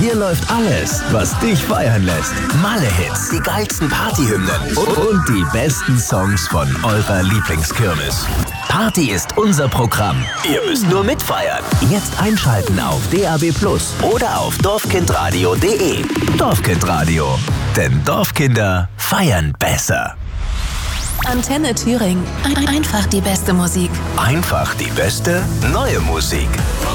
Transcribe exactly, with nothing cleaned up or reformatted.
Hier läuft alles, was dich feiern lässt. Malle-Hits, die geilsten Partyhymnen und die besten Songs von eurer Lieblingskirmes. Party ist unser Programm. Ihr müsst nur mitfeiern. Jetzt einschalten auf D A B plus oder auf dorfkindradio punkt de. Dorfkindradio. Denn Dorfkinder feiern besser. Antenne Thüringen. Einfach die beste Musik. Einfach die beste neue Musik.